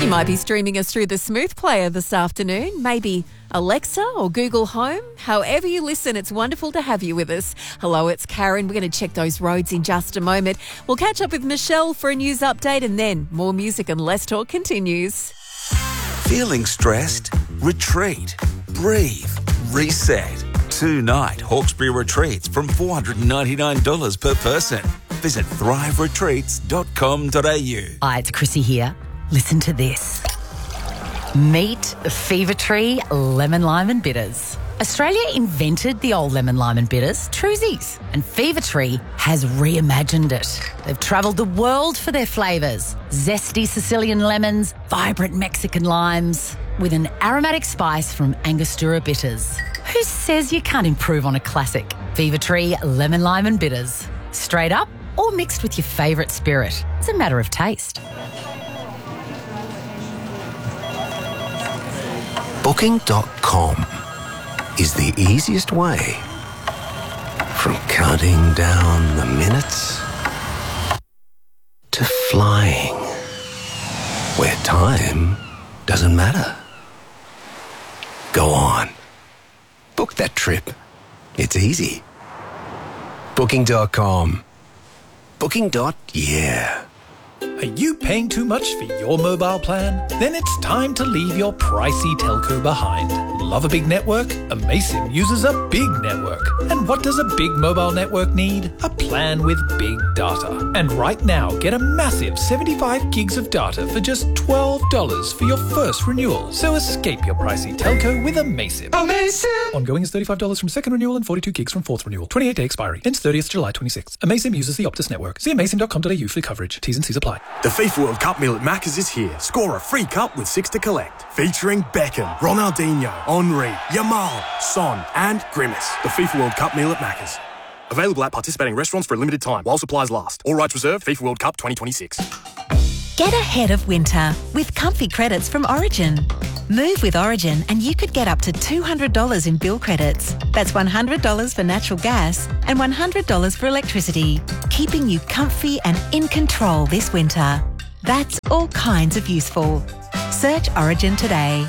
You might be streaming us through the Smooth Player this afternoon, maybe Alexa or Google Home. However you listen, it's wonderful to have you with us. Hello, it's Karen. We're going to check those roads in just a moment. We'll catch up with Michelle for a news update, and then more music and less talk continues. Feeling stressed? Retreat. Breathe. Reset. 2-night Hawkesbury retreats from $499 per person. Visit thriveretreats.com.au. Hi, it's Chrissy here. Listen to this. Meet Fever Tree Lemon Lime and Bitters. Australia invented the old lemon lime and bitters, Truzies, and Fever Tree has reimagined it. They've travelled the world for their flavours. Zesty Sicilian lemons, vibrant Mexican limes, with an aromatic spice from Angostura bitters. Who says you can't improve on a classic? Fever Tree Lemon Lime and Bitters. Straight up or mixed with your favourite spirit. It's a matter of taste. Booking.com is the easiest way from counting down the minutes to flying, where time doesn't matter. Go on. Book that trip. It's easy. Booking.com. Booking.yeah. Are you paying too much for your mobile plan? Then it's time to leave your pricey telco behind. Love a big network? Amaysim uses a big network. And what does a big mobile network need? A plan with big data. And right now, get a massive 75 gigs of data for just $12 for your first renewal. So escape your pricey telco with Amaysim. Amaysim! Ongoing is $35 from second renewal and 42 gigs from fourth renewal. 28-day expiry. Ends 30th July 26. Amaysim uses the Optus network. See amaysim.com.au for coverage. T's and C's apply. The FIFA World Cup meal at Macca's is here. Score a free cup with 6 to collect. Featuring Beckham, Ronaldinho, Henry, Yamal, Son and Grimace. The FIFA World Cup meal at Macca's. Available at participating restaurants for a limited time while supplies last. All rights reserved. FIFA World Cup 2026. Get ahead of winter with comfy credits from Origin. Move with Origin and you could get up to $200 in bill credits. That's $100 for natural gas and $100 for electricity, keeping you comfy and in control this winter. That's all kinds of useful. Search Origin today.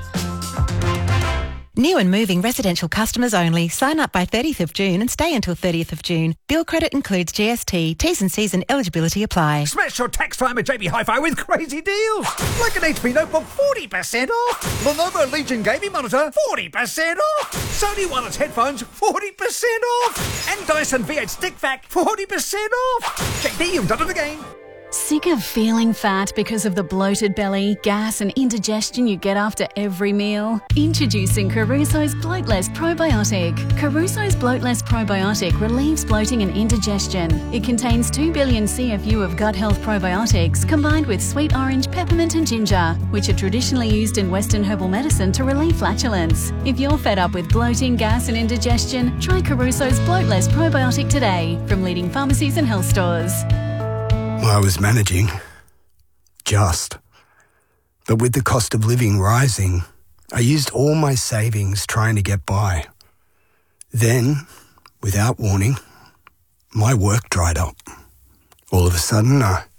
New and moving residential customers only. Sign up by 30th of June and stay until 30th of June. Bill credit includes GST. T's and C's and eligibility apply. Smash your tax time at JB Hi-Fi with crazy deals. Like an HP Notebook, 40% off. Lenovo Legion Gaming Monitor, 40% off. Sony Wireless Headphones, 40% off. And Dyson V8 Stick Vac, 40% off. JD, you've done it again. Sick of feeling fat because of the bloated belly, gas and indigestion you get after every meal? Introducing Caruso's Bloatless Probiotic. Caruso's Bloatless Probiotic relieves bloating and indigestion. It contains 2 billion CFU of gut health probiotics combined with sweet orange, peppermint and ginger, which are traditionally used in Western herbal medicine to relieve flatulence. If you're fed up with bloating, gas and indigestion, try Caruso's Bloatless Probiotic today from leading pharmacies and health stores. I was managing. Just. But with the cost of living rising, I used all my savings trying to get by. Then, without warning, my work dried up. All of a sudden,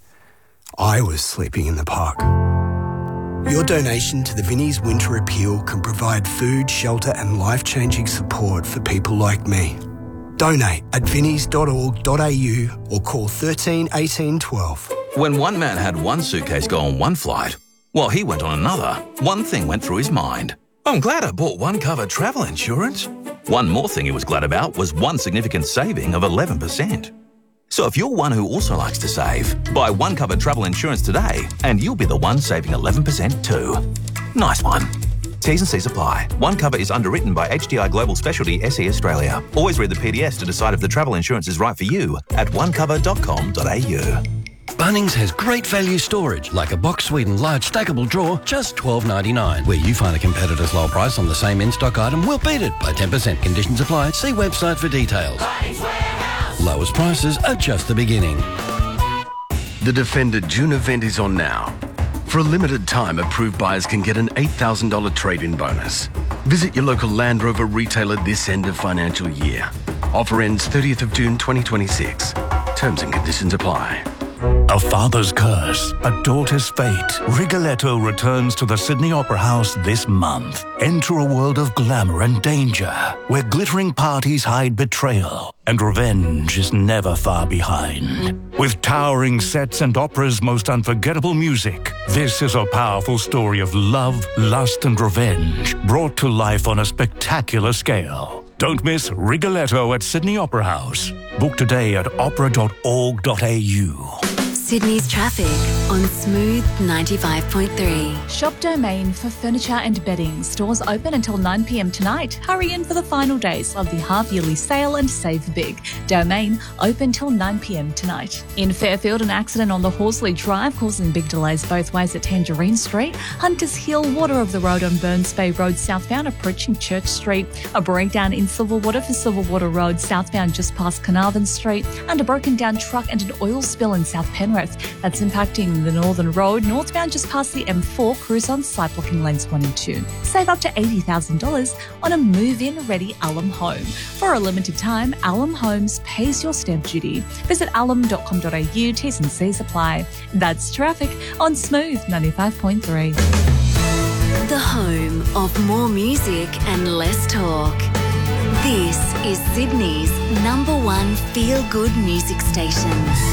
I was sleeping in the park. Your donation to the Vinnie's Winter Appeal can provide food, shelter and life-changing support for people like me. Donate at vinnies.org.au or call 13 18 12. When one man had one suitcase go on one flight, while he went on another, one thing went through his mind. I'm glad I bought one cover travel insurance. One more thing he was glad about was one significant saving of 11%. So if you're one who also likes to save, buy one cover travel insurance today and you'll be the one saving 11% too. Nice one. T's and C's apply. One cover is underwritten by HDI Global Specialty SE Australia. Always read the PDS to decide if the travel insurance is right for you at onecover.com.au. Bunnings has great value storage, like a box Sweden large stackable drawer, just $12.99. Where you find a competitor's low price on the same in-stock item, we'll beat it by 10%. Conditions apply. See website for details. Lowest prices are just the beginning. The Defender June event is on now. For a limited time, approved buyers can get an $8,000 trade-in bonus. Visit your local Land Rover retailer this end of financial year. Offer ends 30th of June 2026. Terms and conditions apply. A father's curse, a daughter's fate. Rigoletto returns to the Sydney Opera House this month. Enter a world of glamour and danger, where glittering parties hide betrayal, and revenge is never far behind. With towering sets and opera's most unforgettable music, this is a powerful story of love, lust, and revenge, brought to life on a spectacular scale. Don't miss Rigoletto at Sydney Opera House. Book today at opera.org.au. Sydney's traffic on Smooth 95.3. Shop Domain for furniture and bedding. Stores open until 9 p.m. tonight. Hurry in for the final days of the half-yearly sale and save big. Domain open till 9 p.m. tonight. In Fairfield, an accident on the Horsley Drive causing big delays both ways at Tangerine Street. Hunters Hill, Water of the Road on Burns Bay Road southbound approaching Church Street. A breakdown in Silverwater for Silverwater Road southbound just past Carnarvon Street. And a broken down truck and an oil spill in South Penrith. That's impacting the Northern Road, northbound just past the M4, cruise on side blocking lanes 1 and 2. Save up to $80,000 on a move-in ready Alum home. For a limited time, Alum Homes pays your stamp duty. Visit alum.com.au, T's and C's apply. That's traffic on Smooth 95.3. The home of more music and less talk. This is Sydney's #1 feel-good music station.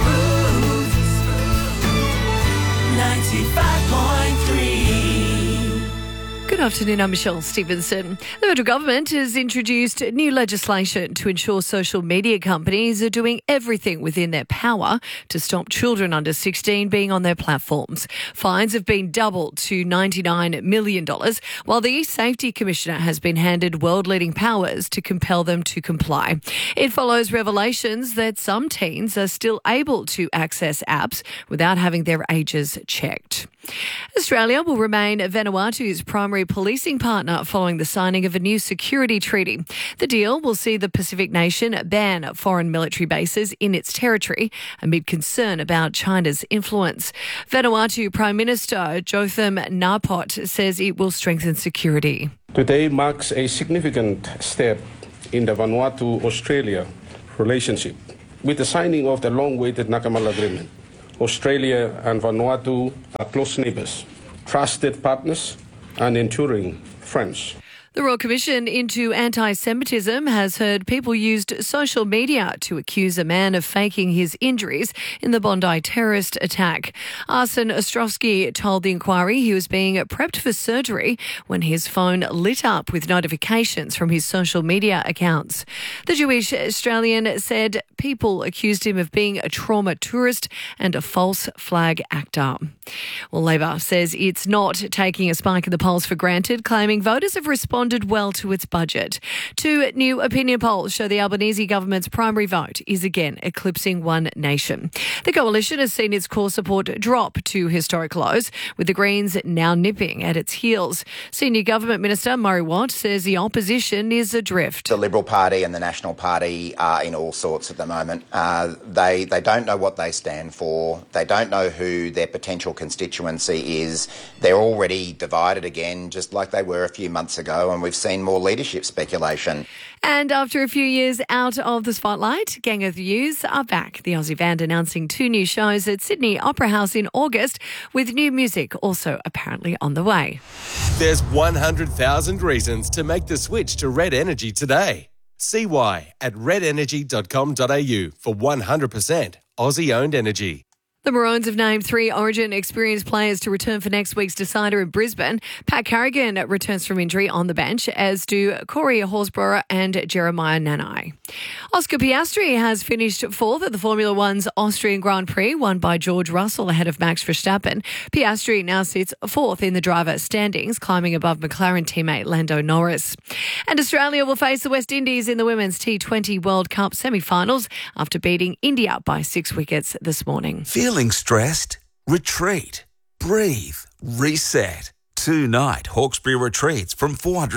95.3. Good afternoon, I'm Michelle Stevenson. The federal government has introduced new legislation to ensure social media companies are doing everything within their power to stop children under 16 being on their platforms. Fines have been doubled to $99 million, while the E-Safety Commissioner has been handed world-leading powers to compel them to comply. It follows revelations that some teens are still able to access apps without having their ages checked. Australia will remain Vanuatu's primary policing partner following the signing of a new security treaty. The deal will see the Pacific nation ban foreign military bases in its territory amid concern about China's influence. Vanuatu Prime Minister Jotham Napot says it will strengthen security. Today marks a significant step in the Vanuatu-Australia relationship with the signing of the long-awaited Nakamal Agreement. Australia and Vanuatu are close neighbours, trusted partners and enduring friends. The Royal Commission into Anti-Semitism has heard people used social media to accuse a man of faking his injuries in the Bondi terrorist attack. Arsen Ostrovsky told the inquiry he was being prepped for surgery when his phone lit up with notifications from his social media accounts. The Jewish Australian said people accused him of being a trauma tourist and a false flag actor. Well, Labor says it's not taking a spike in the polls for granted, claiming voters have responded well to its budget. Two new opinion polls show the Albanese government's primary vote is again eclipsing One Nation. The coalition has seen its core support drop to historic lows, with the Greens now nipping at its heels. Senior Government Minister Murray Watt says the opposition is adrift. The Liberal Party and the National Party are in all sorts at the moment. They don't know what they stand for. They don't know who their potential constituency is. They're already divided again, just like they were a few months ago, and we've seen more leadership speculation. And after a few years out of the spotlight, Gang of Youths are back. The Aussie band announcing 2 new shows at Sydney Opera House in August, with new music also apparently on the way. There's 100,000 reasons to make the switch to Red Energy today. See why at redenergy.com.au for 100% Aussie-owned energy. The Maroons have named 3 Origin experienced players to return for next week's decider in Brisbane. Pat Carrigan returns from injury on the bench, as do Corey Horsburgh and Jeremiah Nanai. Oscar Piastri has finished 4th at the Formula One's Austrian Grand Prix, won by George Russell ahead of Max Verstappen. Piastri now sits 4th in the driver standings, climbing above McLaren teammate Lando Norris. And Australia will face the West Indies in the Women's T20 World Cup semi-finals after beating India by 6 wickets this morning. Feeling stressed? Retreat. Breathe. Reset. 2-night Hawkesbury retreats from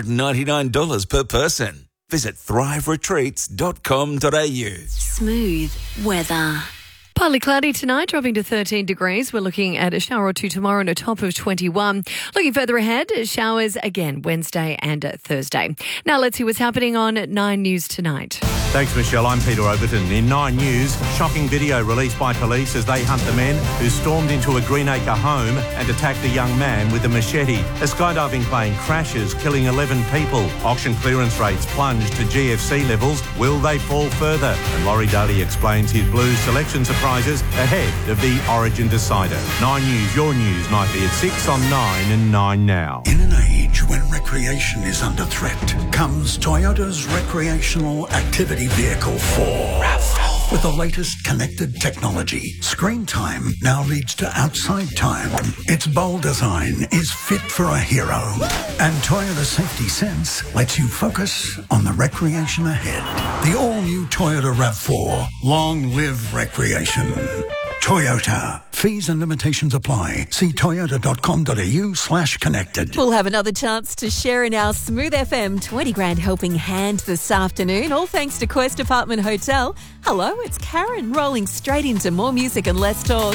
$499 per person. Visit thriveretreats.com.au. Smooth weather. Partly cloudy tonight, dropping to 13 degrees. We're looking at a shower or two tomorrow and a top of 21. Looking further ahead, showers again Wednesday and Thursday. Now let's see what's happening on 9 News tonight. Thanks, Michelle. I'm Peter Overton. In 9 News, shocking video released by police as they hunt the men who stormed into a Greenacre home and attacked a young man with a machete. A skydiving plane crashes, killing 11 people. Auction clearance rates plunge to GFC levels. Will they fall further? And Laurie Daly explains his Blues selection surprises ahead of the Origin decider. 9 News, your news, nightly at 6 on 9 and 9 now. In an age when recreation is under threat, comes Toyota's recreational activity vehicle 4. RAV4. With the latest connected technology, screen time now leads to outside time. Its bold design is fit for a hero. And Toyota Safety Sense lets you focus on the recreation ahead. The all-new Toyota RAV4. Long live recreation. Toyota. Fees and limitations apply. See toyota.com.au/connected. We'll have another chance to share in our Smooth FM 20 grand helping hand this afternoon, all thanks to Quest Apartment Hotel. Hello, it's Karen rolling straight into more music and less talk.